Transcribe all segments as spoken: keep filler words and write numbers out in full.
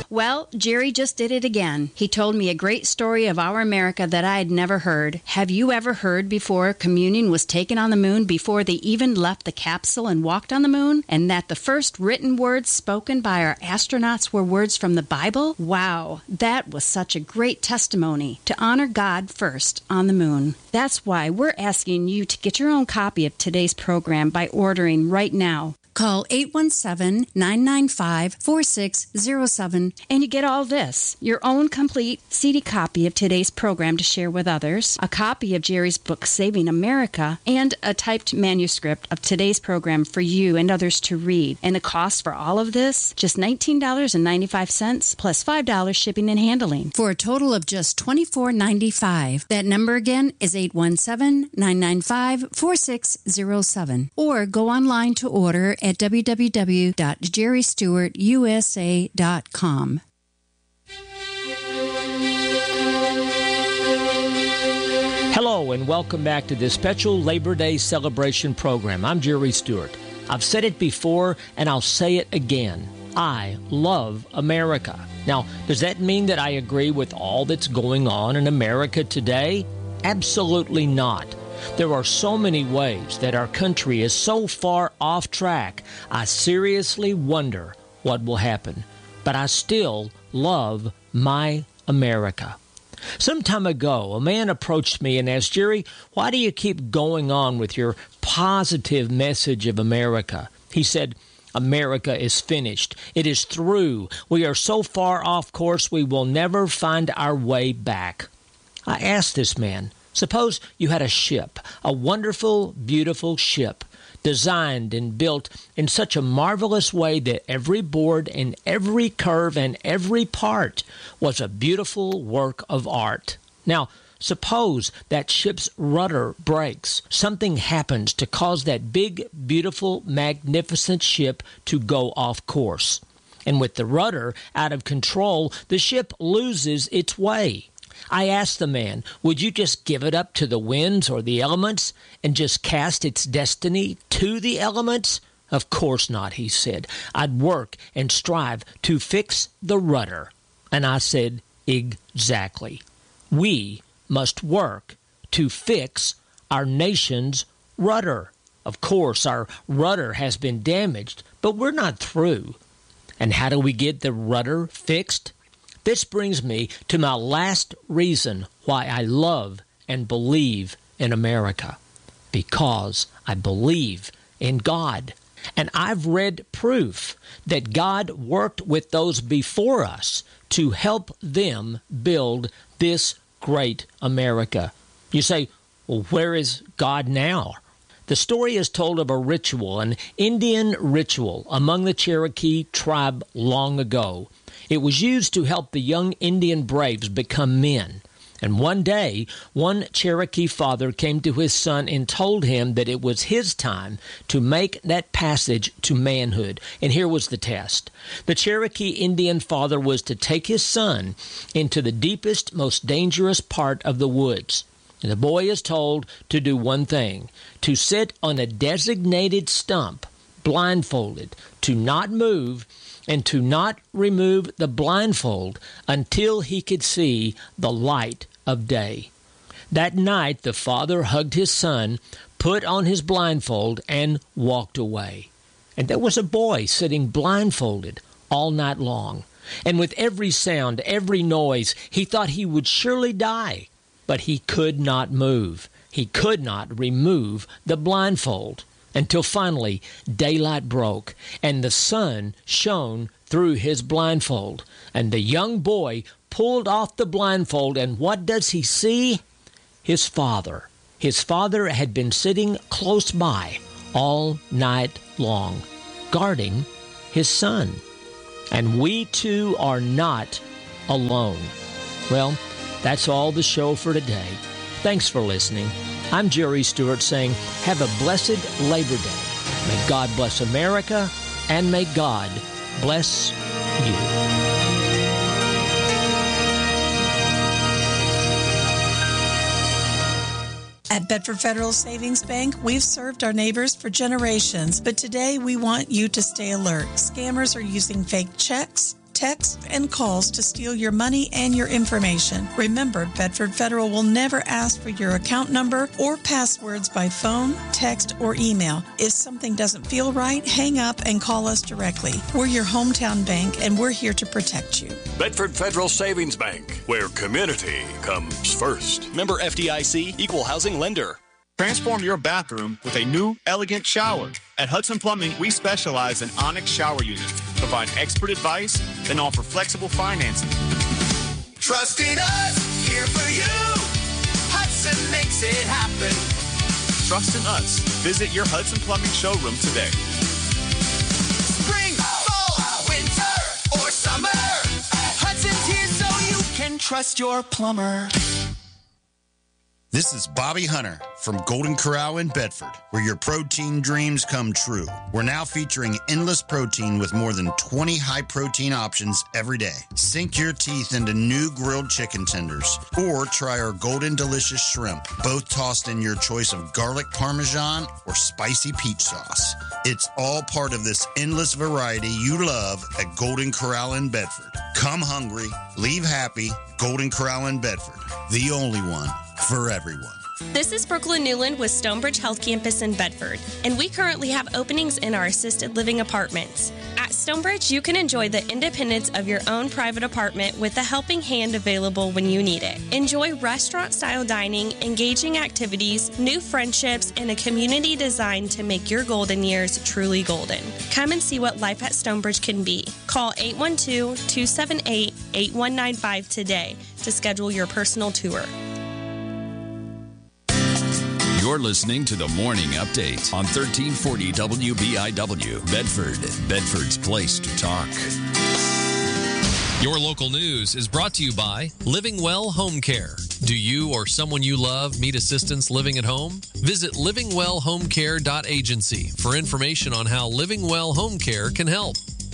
Well, Jerry just did it again. He told me a great story of our America that I had never heard. Have you ever heard before communion was taken on the moon before they even left the capsule and walked on the moon? And that the first written words spoken by our astronauts were words from the Bible? Wow, that was such a great testimony to honor God first on the moon. That's why we're asking you to get your own copy of today's program by ordering right now. Call eight one seven, nine nine five, four six zero seven and you get all this. Your own complete C D copy of today's program to share with others, a copy of Jerry's book Saving America, and a typed manuscript of today's program for you and others to read. And the cost for all of this? Just nineteen dollars and ninety-five cents plus five dollars shipping and handling for a total of just twenty-four ninety-five. That number again is eight one seven, nine nine five, four six zero seven. Or go online to order at w w w dot jerry stewart u s a dot com. Hello and welcome back to this special Labor Day celebration program. I'm Jerry Stewart. I've said it before and I'll say it again. I love America. Now, does that mean that I agree with all that's going on in America today? Absolutely not. There are so many ways that our country is so far off track, I seriously wonder what will happen. But I still love my America. Some time ago, a man approached me and asked, Jerry, why do you keep going on with your positive message of America? He said, America is finished. It is through. We are so far off course, we will never find our way back. I asked this man, suppose you had a ship, a wonderful, beautiful ship, designed and built in such a marvelous way that every board and every curve and every part was a beautiful work of art. Now, suppose that ship's rudder breaks. Something happens to cause that big, beautiful, magnificent ship to go off course. And with the rudder out of control, the ship loses its way. I asked the man, would you just give it up to the winds or the elements and just cast its destiny to the elements? Of course not, he said. I'd work and strive to fix the rudder. And I said, exactly. We must work to fix our nation's rudder. Of course, our rudder has been damaged, but we're not through. And how do we get the rudder fixed? This brings me to my last reason why I love and believe in America. Because I believe in God. And I've read proof that God worked with those before us to help them build this great America. You say, well, where is God now? The story is told of a ritual, an Indian ritual among the Cherokee tribe long ago. It was used to help the young Indian braves become men. And one day, one Cherokee father came to his son and told him that it was his time to make that passage to manhood. And here was the test. The Cherokee Indian father was to take his son into the deepest, most dangerous part of the woods. And the boy is told to do one thing, to sit on a designated stump, blindfolded, to not move, and to not remove the blindfold until he could see the light of day. That night, the father hugged his son, put on his blindfold, and walked away. And there was a boy sitting blindfolded all night long. And with every sound, every noise, he thought he would surely die. But he could not move. He could not remove the blindfold. Until finally daylight broke and the sun shone through his blindfold. And the young boy pulled off the blindfold, and what does he see? His father. His father had been sitting close by all night long, guarding his son. And we too are not alone. Well, that's all the show for today. Thanks for listening. I'm Jerry Stewart saying, have a blessed Labor Day. May God bless America, and may God bless you. At Bedford Federal Savings Bank, we've served our neighbors for generations, but today we want you to stay alert. Scammers are using fake checks, texts, and calls to steal your money and your information. Remember, Bedford Federal will never ask for your account number or passwords by phone, text, or email. If something doesn't feel right, hang up and call us directly. We're your hometown bank, and we're here to protect you. Bedford Federal Savings Bank, where community comes first. Member F D I C, Equal Housing Lender. Transform your bathroom with a new, elegant shower. At Hudson Plumbing, we specialize in Onyx shower units, provide expert advice, and offer flexible financing. Trust in us, here for you. Hudson makes it happen. Trust in us. Visit your Hudson Plumbing showroom today. Spring, fall, winter, or summer. Hudson's here so you can trust your plumber. This is Bobby Hunter from Golden Corral in Bedford, where your protein dreams come true. We're now featuring endless protein with more than twenty high-protein options every day. Sink your teeth into new grilled chicken tenders, or try our Golden Delicious Shrimp, both tossed in your choice of garlic parmesan or spicy peach sauce. It's all part of this endless variety you love at Golden Corral in Bedford. Come hungry, leave happy. Golden Corral in Bedford, the only one for everyone. This is Brooklyn Newland with Stonebridge Health Campus in Bedford, and we currently have openings in our assisted living apartments. At Stonebridge, you can enjoy the independence of your own private apartment with a helping hand available when you need it. Enjoy restaurant-style dining, engaging activities, new friendships, and a community designed to make your golden years truly golden. Come and see what life at Stonebridge can be. Call eight one two, two seven eight, eight one nine five today to schedule your personal tour. You're listening to the Morning Update on thirteen forty W B I W, Bedford, Bedford's place to talk. Your local news is brought to you by Living Well Home Care. Do you or someone you love need assistance living at home? Visit living well home care dot agency for information on how Living Well Home Care can help.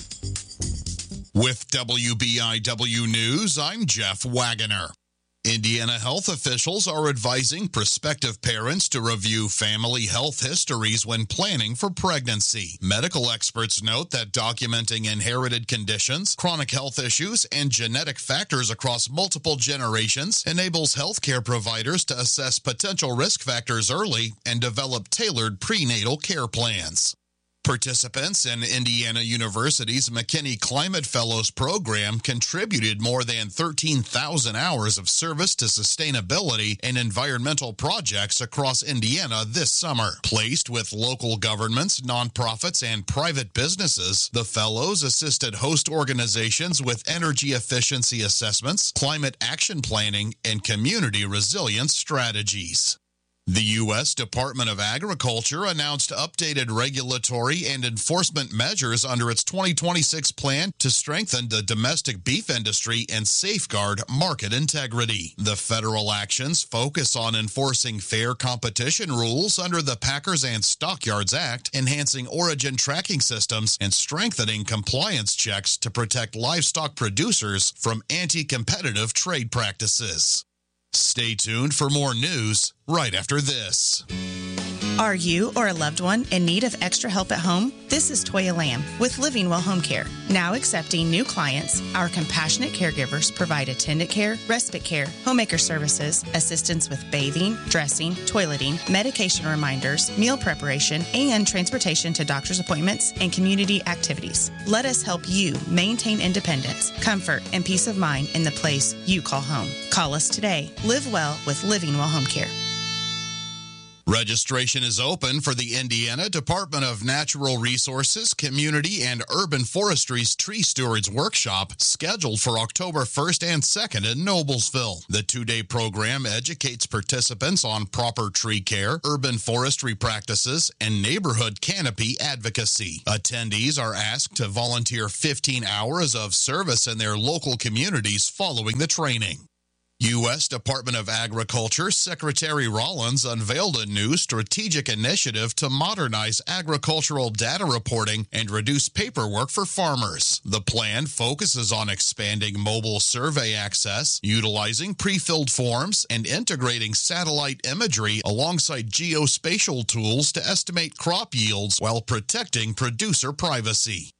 With W B I W News, I'm Jeff Wagoner. Indiana health officials are advising prospective parents to review family health histories when planning for pregnancy. Medical experts note that documenting inherited conditions, chronic health issues, and genetic factors across multiple generations enables healthcare providers to assess potential risk factors early and develop tailored prenatal care plans. Participants in Indiana University's McKinney Climate Fellows program contributed more than thirteen thousand hours of service to sustainability and environmental projects across Indiana this summer. Placed with local governments, nonprofits, and private businesses, the fellows assisted host organizations with energy efficiency assessments, climate action planning, and community resilience strategies. The U S Department of Agriculture announced updated regulatory and enforcement measures under its twenty twenty-six plan to strengthen the domestic beef industry and safeguard market integrity. The federal actions focus on enforcing fair competition rules under the Packers and Stockyards Act, enhancing origin tracking systems, and strengthening compliance checks to protect livestock producers from anti-competitive trade practices. Stay tuned for more news right after this. Are you or a loved one in need of extra help at home? This is Toya Lamb with Living Well Home Care. Now accepting new clients, our compassionate caregivers provide attendant care, respite care, homemaker services, assistance with bathing, dressing, toileting, medication reminders, meal preparation, and transportation to doctor's appointments and community activities. Let us help you maintain independence, comfort, and peace of mind in the place you call home. Call us today. Live well with Living Well Home Care. Registration is open for the Indiana Department of Natural Resources, Community, and Urban Forestry's Tree Stewards Workshop, scheduled for October first and second in Noblesville. The two-day program educates participants on proper tree care, urban forestry practices, and neighborhood canopy advocacy. Attendees are asked to volunteer fifteen hours of service in their local communities following the training. U S Department of Agriculture Secretary Rollins unveiled a new strategic initiative to modernize agricultural data reporting and reduce paperwork for farmers. The plan focuses on expanding mobile survey access, utilizing pre-filled forms, and integrating satellite imagery alongside geospatial tools to estimate crop yields while protecting producer privacy.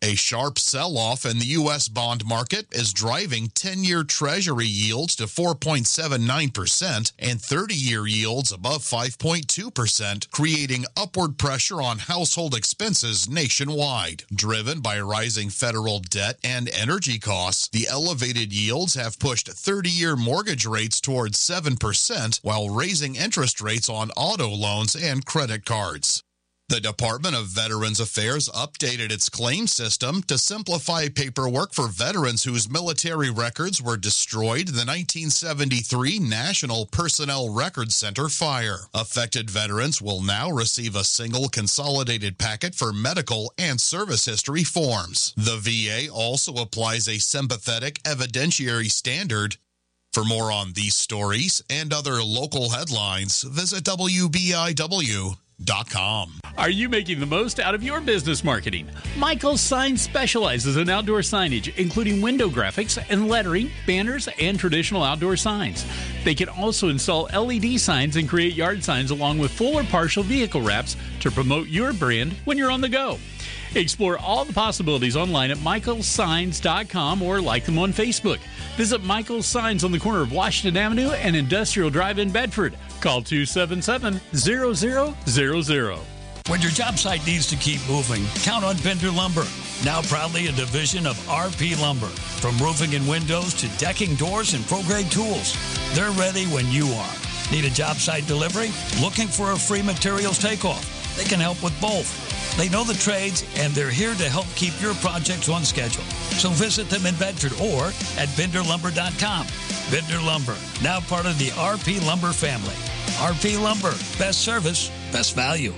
A sharp sell-off in the U S bond market is driving ten-year Treasury yields to four point seven nine percent and thirty-year yields above five point two percent, creating upward pressure on household expenses nationwide. Driven by rising federal debt and energy costs, the elevated yields have pushed thirty-year mortgage rates towards seven percent while raising interest rates on auto loans and credit cards. The Department of Veterans Affairs updated its claim system to simplify paperwork for veterans whose military records were destroyed in the nineteen seventy-three National Personnel Records Center fire. Affected veterans will now receive a single consolidated packet for medical and service history forms. The V A also applies a sympathetic evidentiary standard. For more on these stories and other local headlines, visit W B I W dot com. Are you making the most out of your business marketing? Michael's Signs specializes in outdoor signage, including window graphics and lettering, banners, and traditional outdoor signs. They can also install L E D signs and create yard signs along with full or partial vehicle wraps to promote your brand when you're on the go. Explore all the possibilities online at michaels signs dot com or like them on Facebook. Visit Michael's Signs on the corner of Washington Avenue and Industrial Drive in Bedford. Call two seven seven, zero zero zero zero. When your job site needs to keep moving, count on Bender Lumber. Now proudly a division of R P Lumber. From roofing and windows to decking, doors, and pro-grade tools, they're ready when you are. Need a job site delivery? Looking for a free materials takeoff? They can help with both. They know the trades, and they're here to help keep your projects on schedule. So visit them in Bedford or at bender lumber dot com. Bender Lumber, now part of the R P Lumber family. R P Lumber, best service, best value.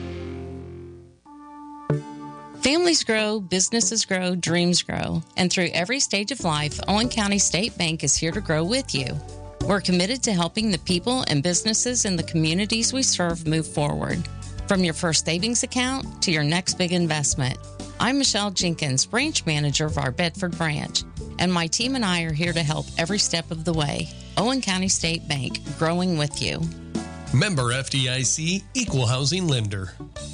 Families grow, businesses grow, dreams grow. And through every stage of life, Owen County State Bank is here to grow with you. We're committed to helping the people and businesses in the communities we serve move forward. From your first savings account to your next big investment. I'm Michelle Jenkins, branch manager of our Bedford branch, and my team and I are here to help every step of the way. Owen County State Bank, growing with you. Member F D I C, Equal Housing Lender.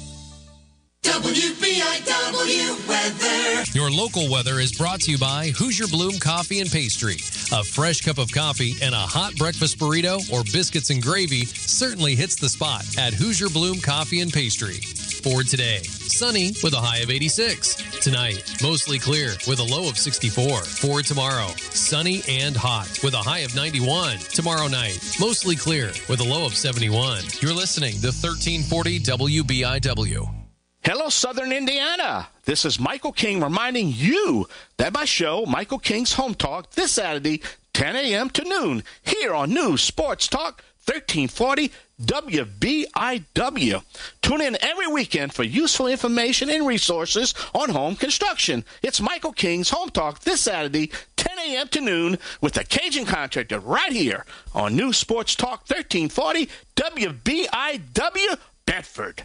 W B I W weather. Your local weather is brought to you by Hoosier Bloom Coffee and Pastry. A fresh cup of coffee and a hot breakfast burrito or biscuits and gravy certainly hits the spot at Hoosier Bloom Coffee and Pastry. For today, sunny with a high of eighty-six. Tonight, mostly clear with a low of sixty-four. For tomorrow, sunny and hot with a high of ninety-one. Tomorrow night, mostly clear with a low of seventy-one. You're listening to thirteen forty W B I W. Hello, Southern Indiana. This is Michael King reminding you that my show, Michael King's Home Talk, this Saturday, ten a.m. to noon, here on News Sports Talk, thirteen forty W B I W. Tune in every weekend for useful information and resources on home construction. It's Michael King's Home Talk this Saturday, ten a.m. to noon, with the Cajun Contractor right here on News Sports Talk, thirteen forty W B I W, Bedford.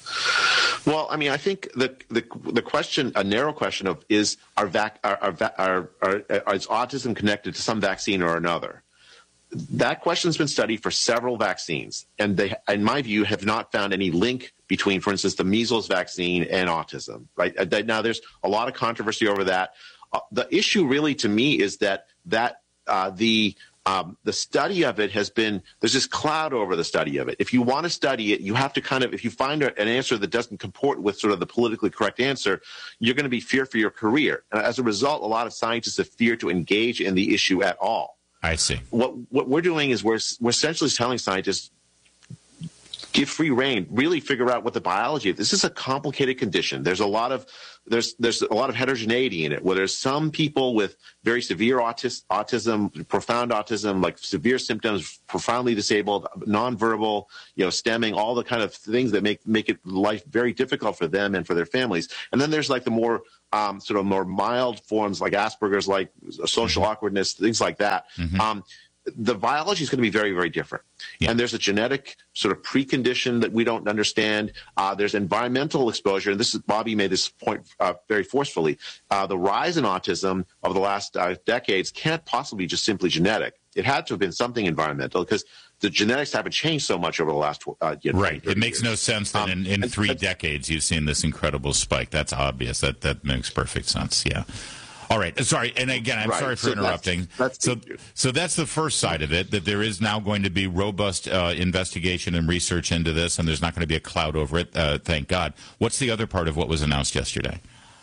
Well, I mean, I think the the the question, a narrow question of is our vac, are, are, are, are, is autism connected to some vaccine or another? That question has been studied for several vaccines, and they, in my view, have not found any link between, for instance, the measles vaccine and autism. Right now, there's a lot of controversy over that. Uh, the issue, really, to me, is that that uh, the Um, the study of it has been, there's this cloud over the study of it. If you want to study it, you have to kind of, if you find a, an answer that doesn't comport with sort of the politically correct answer, you're going to be feared for your career. And as a result, a lot of scientists have feared to engage in the issue at all. I see. What what we're doing is we're we're essentially telling scientists, give free rein, really figure out what the biology is. This is a complicated condition. There's a lot of there's there's a lot of heterogeneity in it, where there's some people with very severe autis, autism, profound autism, like severe symptoms, profoundly disabled, nonverbal, you know, stemming, all the kind of things that make make it life very difficult for them and for their families. And then there's like the more um, sort of more mild forms like Asperger's, like social awkwardness, things like that. Mm-hmm. Um, the biology is going to be very, very different. Yeah. And there's a genetic sort of precondition that we don't understand. Uh, there's environmental exposure. And this is, Bobby made this point uh, very forcefully. Uh, the rise in autism over the last uh, decades can't possibly be just simply genetic. It had to have been something environmental, because the genetics haven't changed so much over the last uh, you know, right. It makes years. no sense that um, in, in and, three and, decades you've seen this incredible spike. That's obvious. That that makes perfect sense. Yeah. All right. Sorry. And again, I'm right. sorry for so interrupting. That's, that's so, so that's the first side of it, that there is now going to be robust uh, investigation and research into this, and there's not going to be a cloud over it. Uh, thank God. What's the other part of what was announced yesterday?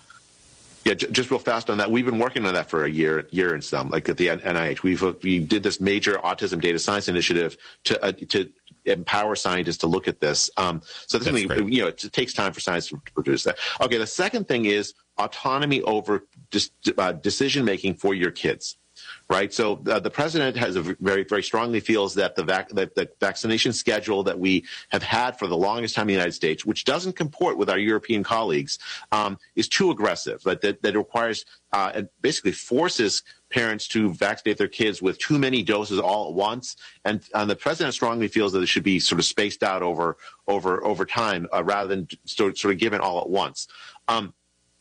Yeah, j- just real fast on that. We've been working on that for a year, year and some. Like at the N I H, we've uh, we did this major autism data science initiative to uh, to empower scientists to look at this. Um, so this is something, you know, it, it takes time for science to produce that. Okay, the second thing is autonomy over dis- uh, decision making for your kids. Right, so uh, the president has a very, very strongly feels that the, vac- that the vaccination schedule that we have had for the longest time in the United States, which doesn't comport with our European colleagues, um, is too aggressive. That that, that requires uh, and basically forces parents to vaccinate their kids with too many doses all at once. And, and the president strongly feels that it should be sort of spaced out over over over time uh, rather than sort sort of given all at once. Um,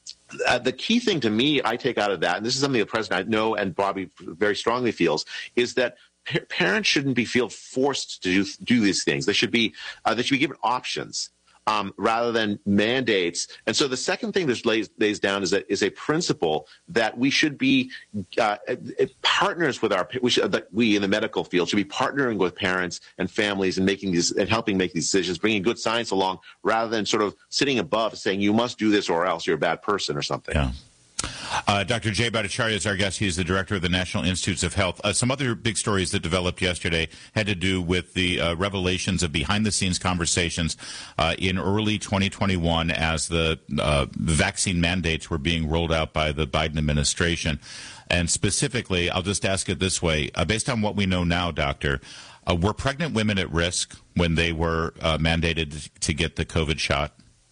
Uh, the key thing to me I take out of that, and this is something the president I know and Bobby very strongly feels, is that pa- parents shouldn't be feel forced to do, do these things. They should be uh, they should be given options um, rather than mandates. And so the second thing that lays, lays down is that is a principle that we should be uh, partners with our we should, that we in the medical field should be partnering with parents and families and making these and helping make these decisions, bringing good science along rather than sort of sitting above saying you must do this or else you're a bad person or something. Yeah. Uh, Doctor Jay Bhattacharya is our guest. He's the director of the National Institutes of Health. Uh, some other big stories that developed yesterday had to do with the uh, revelations of behind-the-scenes conversations uh, in early twenty twenty-one as the uh, vaccine mandates were being rolled out by the Biden administration. And specifically, I'll just ask it this way. Uh, based on what we know now, Doctor, uh, were pregnant women at risk when they were uh, mandated to get the COVID shot?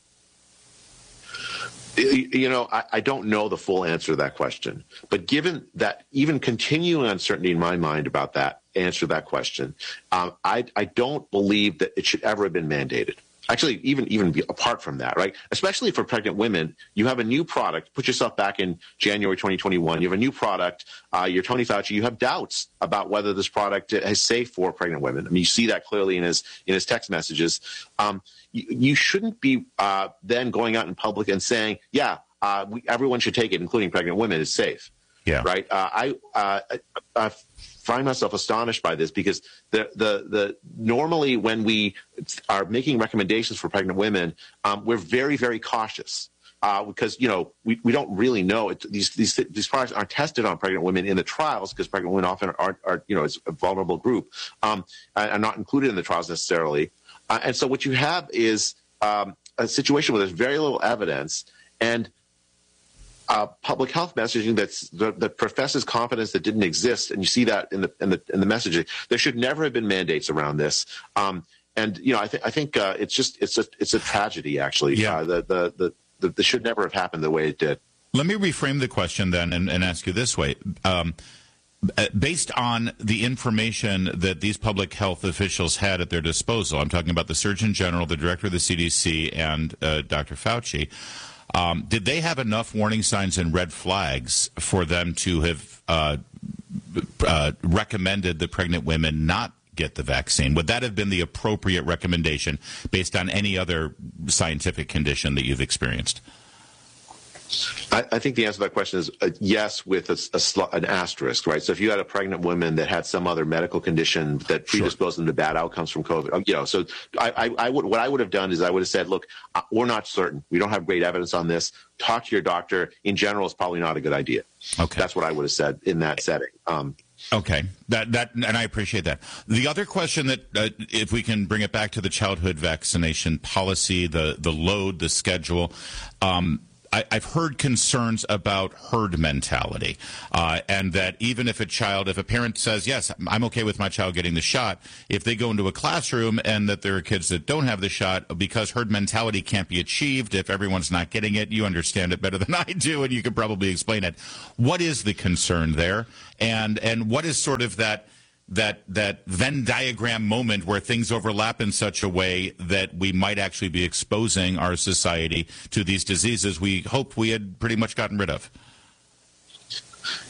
You know, I, I don't know the full answer to that question. But given that even continuing uncertainty in my mind about that answer to that question, um, I, I don't believe that it should ever have been mandated. Actually, even even be apart from that, right? Especially for pregnant women, you have a new product. Put yourself back in January twenty twenty-one. You have a new product. Uh, you're Tony Fauci. You have doubts about whether this product is safe for pregnant women. I mean, you see that clearly in his in his text messages. Um, you, you shouldn't be uh, then going out in public and saying, "Yeah, uh, we, everyone should take it, including pregnant women. It's safe." Yeah. Right. Uh, I. Uh, I, I find myself astonished by this because the the the normally when we are making recommendations for pregnant women, um, we're very very cautious uh, because you know we, we don't really know it, these these these products aren't tested on pregnant women in the trials because pregnant women often are are you know it's a vulnerable group um, are not included in the trials necessarily, uh, and so what you have is um, a situation where there's very little evidence and Uh, public health messaging that's, that, that professes confidence that didn't exist, and you see that in the in the in the messaging. There should never have been mandates around this, um, and you know I think I think uh, it's just it's a it's a tragedy actually. Yeah. Uh, the, the the the the should never have happened the way it did. Let me reframe the question then and, and ask you this way. Um, based on the information that these public health officials had at their disposal, I'm talking about the Surgeon General, the Director of the C D C, and uh, Doctor Fauci. Um, did they have enough warning signs and red flags for them to have uh, uh, recommended the pregnant women not get the vaccine? Would that have been the appropriate recommendation based on any other scientific condition that you've experienced? I, I think the answer to that question is uh, yes, with a, a sl- an asterisk, right? So if you had a pregnant woman that had some other medical condition that predisposed sure. them to bad outcomes from COVID, you know, so I, I, I would what I would have done is I would have said, look, uh, we're not certain. We don't have great evidence on this. Talk to your doctor. In general, it's probably not a good idea. Okay, that's what I would have said in that setting. Um, Okay, that that and I appreciate that. The other question that, uh, if we can bring it back to the childhood vaccination policy, the the load, the schedule. Um, I, I've heard concerns about herd mentality, uh, and that even if a child, if a parent says, yes, I'm okay with my child getting the shot, if they go into a classroom and that there are kids that don't have the shot, because herd mentality can't be achieved if everyone's not getting it, you understand it better than I do, and you could probably explain it. What is the concern there, and and what is sort of that that that Venn diagram moment where things overlap in such a way that we might actually be exposing our society to these diseases we hoped we had pretty much gotten rid of?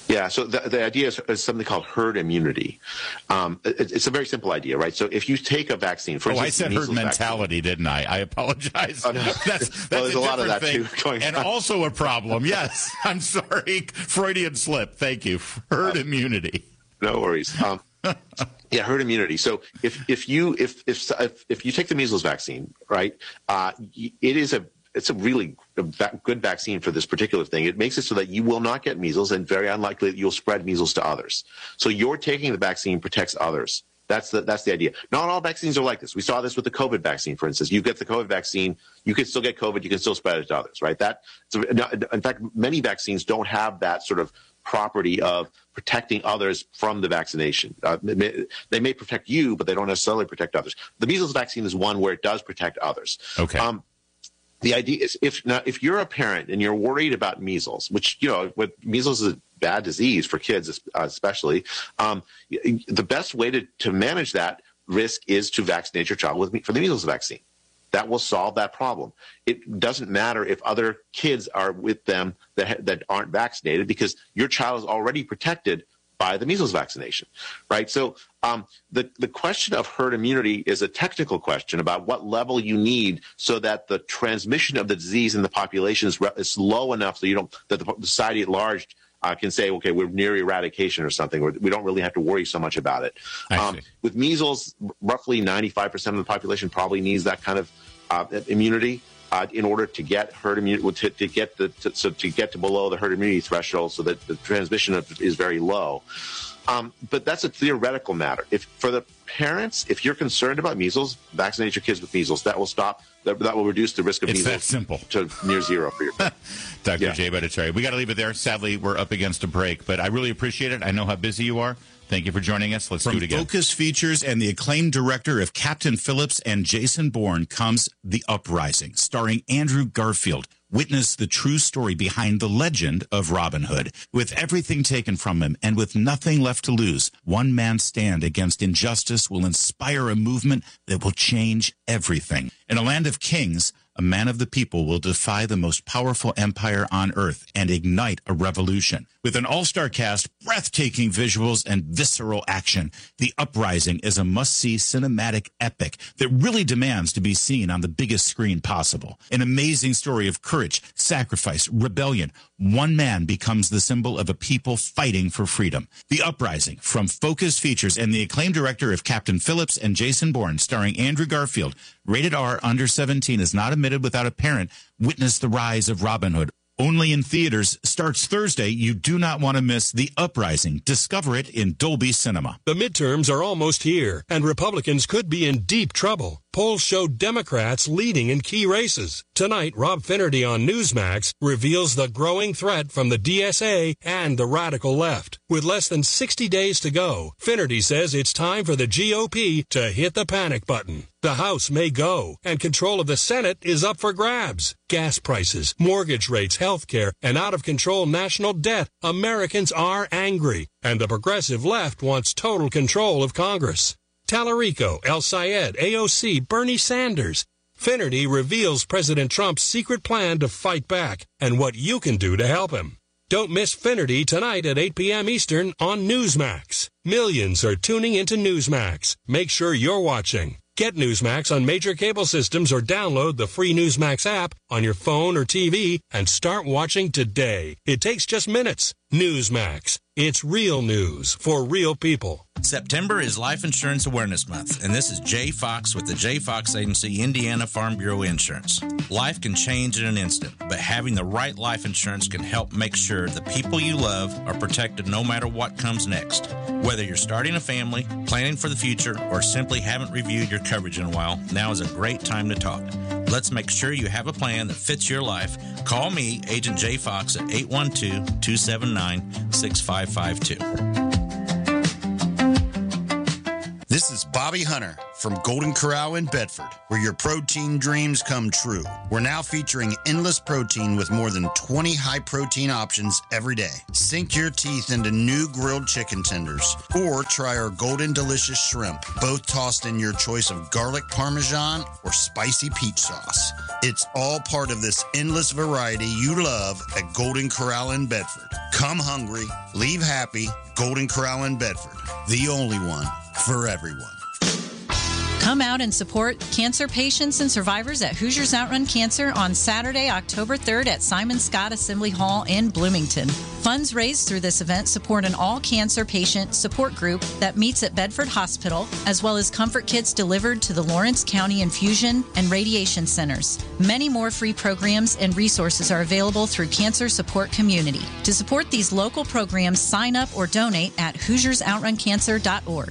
Yeah, so the, the idea is, is something called herd immunity. Um, it, it's a very simple idea, right? So if you take a vaccine, for oh, instance, I said herd mentality, vaccine, didn't I? I apologize. Oh, no. That's, that's well, there's a, a lot of that thing, too going and on. also a problem. Yes, I'm sorry, Freudian slip. Thank you. Herd uh, immunity. No worries. Um, yeah, herd immunity. So if if you if if if, if you take the measles vaccine, right? Uh, it is a It's a really good vaccine for this particular thing. It makes it so that you will not get measles, and very unlikely that you'll spread measles to others. So you're taking the vaccine protects others. That's the that's the idea. Not all vaccines are like this. We saw this with the COVID vaccine, for instance. You get the COVID vaccine, you can still get COVID, you can still spread it to others, right? That so, in fact, many vaccines don't have that sort of property of protecting others from the vaccination. Uh, they, may, they may protect you, but they don't necessarily protect others. The measles vaccine is one where it does protect others. Okay. Um, The idea is if now if you're a parent and you're worried about measles, which, you know, what measles is a bad disease for kids especially, um, the best way to, to manage that risk is to vaccinate your child with for the measles vaccine. That will solve that problem. It doesn't matter if other kids are with them that that aren't vaccinated, because your child is already protected by the measles vaccination, right? So um, the, the question of herd immunity is a technical question about what level you need so that the transmission of the disease in the population is, is low enough so you don't that the society at large uh, can say, okay, we're near eradication or something, or we don't really have to worry so much about it. Um, with measles, roughly ninety-five percent of the population probably needs that kind of uh, immunity. Uh, in order to get herd immunity, to, to get the to, so to get to below the herd immunity threshold, so that the transmission of, is very low. Um, but that's a theoretical matter. If for the parents, if you're concerned about measles, vaccinate your kids with measles. That will stop. That, that will reduce the risk of it's measles that simple. to near zero for your kids. Doctor Yeah. Jay Bhattacharya. We got to leave it there. Sadly, we're up against a break, but I really appreciate it. I know how busy you are. Thank you for joining us. Let's From do it again. Focus Features and the acclaimed director of Captain Phillips and Jason Bourne comes The Uprising, starring Andrew Garfield. Witness the true story behind the legend of Robin Hood. With everything taken from him and with nothing left to lose, one man's stand against injustice will inspire a movement that will change everything. In a land of kings, a man of the people will defy the most powerful empire on earth and ignite a revolution. With an all-star cast, breathtaking visuals, and visceral action, The Uprising is a must-see cinematic epic that really demands to be seen on the biggest screen possible. An amazing story of courage, sacrifice, rebellion. One man becomes the symbol of a people fighting for freedom. The Uprising, from Focus Features and the acclaimed director of Captain Phillips and Jason Bourne, starring Andrew Garfield. Rated R, under seventeen, is not admitted without a parent. Witness the rise of Robin Hood. Only in theaters. Starts Thursday. You do not want to miss The Uprising. Discover it in Dolby Cinema. The midterms are almost here, and Republicans could be in deep trouble. Polls show Democrats leading in key races. Tonight, Rob Finnerty on Newsmax reveals the growing threat from the D S A and the radical left. With less than sixty days to go, Finnerty says it's time for the G O P to hit the panic button. The House may go, and control of the Senate is up for grabs. Gas prices, mortgage rates, health care, and out-of-control national debt. Americans are angry, and the progressive left wants total control of Congress. Tallarico, El Sayed, A O C, Bernie Sanders. Finnerty reveals President Trump's secret plan to fight back and what you can do to help him. Don't miss Finnerty tonight at eight p.m. Eastern on Newsmax. Millions are tuning into Newsmax. Make sure you're watching. Get Newsmax on major cable systems or download the free Newsmax app on your phone or T V and start watching today. It takes just minutes. Newsmax. It's real news for real people. September is Life Insurance Awareness Month, and this is Jay Fox with the Jay Fox Agency, Indiana Farm Bureau Insurance. Life can change in an instant, but having the right life insurance can help make sure the people you love are protected no matter what comes next. Whether you're starting a family, planning for the future, or simply haven't reviewed your coverage in a while, now is a great time to talk. Let's make sure you have a plan that fits your life. Call me, Agent Jay Fox, at eight one two, two seven nine, six five five two. This is Bobby Hunter from Golden Corral in Bedford, where your protein dreams come true. We're now featuring endless protein with more than twenty high-protein options every day. Sink your teeth into new grilled chicken tenders, or try our Golden Delicious Shrimp, both tossed in your choice of garlic parmesan or spicy peach sauce. It's all part of this endless variety you love at Golden Corral in Bedford. Come hungry, leave happy. Golden Corral in Bedford, the only one for everyone. Come out and support cancer patients and survivors at Hoosiers Outrun Cancer on Saturday, October third at Simon Scott Assembly Hall in Bloomington. Funds raised through this event support an all-cancer patient support group that meets at Bedford Hospital, as well as comfort kits delivered to the Lawrence County Infusion and Radiation Centers. Many more free programs and resources are available through Cancer Support Community. To support these local programs, sign up or donate at hoosiers outrun cancer dot org.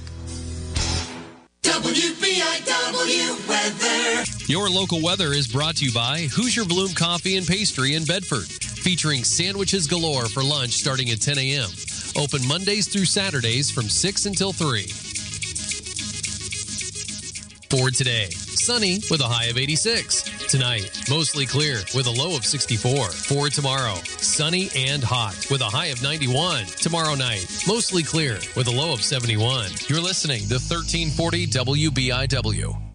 W B I W weather. Your local weather is brought to you by Hoosier Bloom Coffee and Pastry in Bedford, featuring sandwiches galore for lunch starting at ten a.m. Open Mondays through Saturdays from six until three. For today, sunny with a high of eighty-six. Tonight, mostly clear with a low of sixty-four. For tomorrow, sunny and hot with a high of ninety-one. Tomorrow night, mostly clear with a low of seventy-one. You're listening to thirteen forty W B I W.